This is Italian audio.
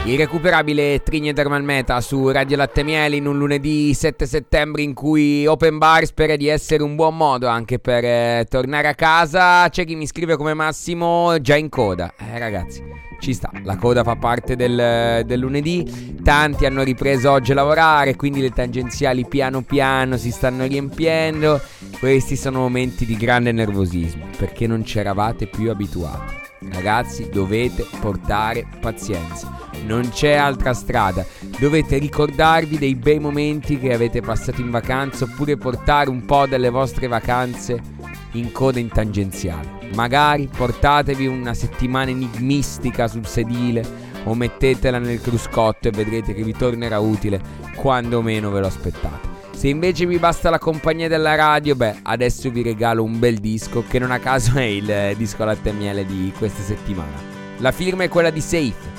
Irrecuperabile Trigna Thermal Meta su Radio Latte Miele in un lunedì 7 settembre in cui Open Bar spera di essere un buon modo anche per tornare a casa. C'è chi mi scrive come Massimo già in coda. Ragazzi, ci sta, la coda fa parte del lunedì. Tanti hanno ripreso oggi a lavorare, quindi le tangenziali piano piano si stanno riempiendo. Questi sono momenti di grande nervosismo perché non c'eravate più abituati. Ragazzi, dovete portare pazienza, non c'è altra strada. Dovete ricordarvi dei bei momenti che avete passato in vacanza, oppure portare un po' delle vostre vacanze in coda in tangenziale. Magari portatevi una settimana enigmistica sul sedile o mettetela nel cruscotto e vedrete che vi tornerà utile quando meno ve lo aspettate. Se invece vi basta la compagnia della radio, adesso vi regalo un bel disco che non a caso è il disco Latte e Miele di questa settimana. La firma è quella di Safe.